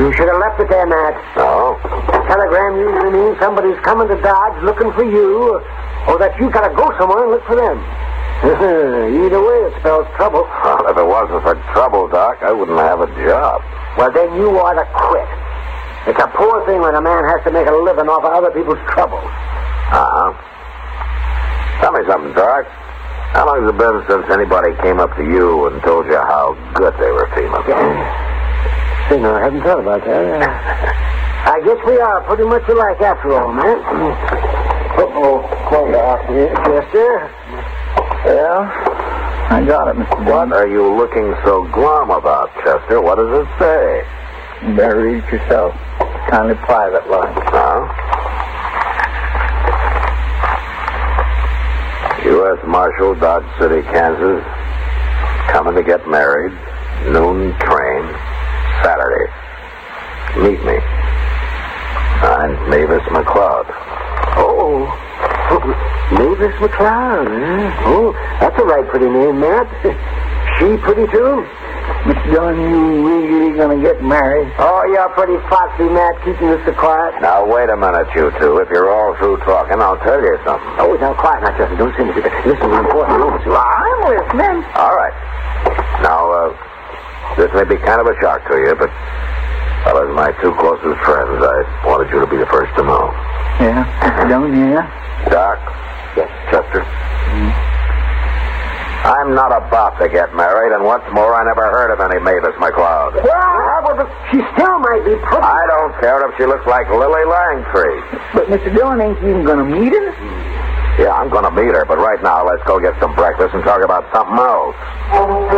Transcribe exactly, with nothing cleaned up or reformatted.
You should have left it there, Matt. No? A telegram usually means somebody's coming to Dodge looking for you, or that you gotta go somewhere and look for them. Either way, it spells trouble. Well, if it wasn't for trouble, Doc, I wouldn't have a job. Well, then you ought to quit. It's a poor thing when a man has to make a living off of other people's troubles. Uh-huh. Tell me something, Doc. How long has it been since anybody came up to you and told you how good they were feeling? See, no, I hadn't thought about that. I guess we are pretty much alike after all, man. Uh-oh. Hold on. Chester? Yeah? I got it, Mister What are you looking so glum about, Chester? What does it say? You better read it yourself. Kindly private line. Huh? U S Marshal, Dodge City, Kansas. Coming to get married. Noon train. Saturday. Meet me. Signed, Mavis McLeod. Oh. Mavis McLeod, eh? Oh, that's a right pretty name, Matt. She pretty, too? Mister Dillon, you really gonna get married? Oh, you're pretty foxy, Matt, keeping this so quiet. Now, wait a minute, you two. If you're all through talking, I'll tell you something. Oh, now, quiet now, Chester. Don't say anything. Listen to an important moment. I'm listening. All right. Now, uh, this may be kind of a shock to you, but well, as my two closest friends, I wanted you to be the first to know. Yeah, Mister Dillon, yeah? Doc? Yes. Chester? Mm-hmm. I'm not about to get married, and what's more, I never heard of any Mavis McLeod. Well, but she still might be pretty. I don't care if she looks like Lily Langtree. But Mister Dillon, ain't you even gonna meet her? Yeah, I'm gonna meet her, but right now, let's go get some breakfast and talk about something else.